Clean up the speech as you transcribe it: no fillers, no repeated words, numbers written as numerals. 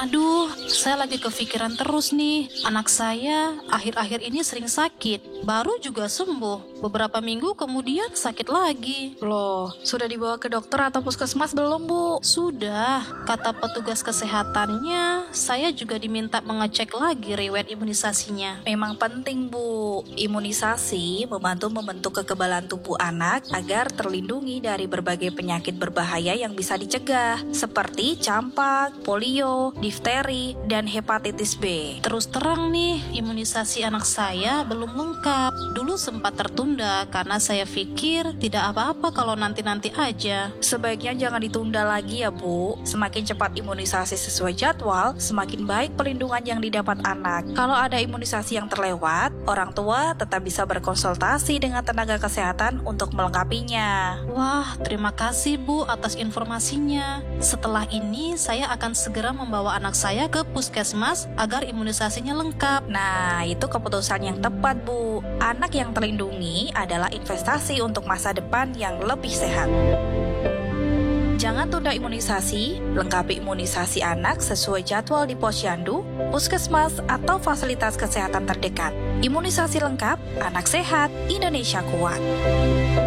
Aduh, saya lagi kepikiran terus nih. Anak saya akhir-akhir ini sering sakit, baru juga sembuh. Beberapa minggu kemudian sakit lagi. Loh, sudah dibawa ke dokter atau puskesmas belum, Bu? Sudah, kata petugas kesehatannya, saya juga diminta mengecek lagi riwayat imunisasinya. Memang penting, Bu. Imunisasi membantu membentuk kekebalan tubuh anak agar terlindungi dari berbagai penyakit berbahaya yang bisa dicegah, seperti campak, polio, difteri, dan hepatitis B. Terus terang nih, imunisasi anak saya belum lengkap. Dulu sempat tertunda karena saya pikir tidak apa-apa kalau nanti-nanti aja. Sebaiknya jangan ditunda lagi ya, Bu. Semakin cepat imunisasi sesuai jadwal, semakin baik perlindungan yang didapat anak. Kalau ada imunisasi yang terlewat, orang tua tetap bisa berkonsultasi dengan tenaga kesehatan untuk melengkapinya. Wah, terima kasih Bu atas informasinya. Setelah ini, saya akan segera membawa anak saya ke puskesmas agar imunisasinya lengkap. Nah, itu keputusan yang tepat, Bu. Anak yang terlindungi adalah investasi untuk masa depan yang lebih sehat. Jangan tunda imunisasi, lengkapi imunisasi anak sesuai jadwal di Posyandu, puskesmas, atau fasilitas kesehatan terdekat. Imunisasi lengkap, anak sehat, Indonesia kuat.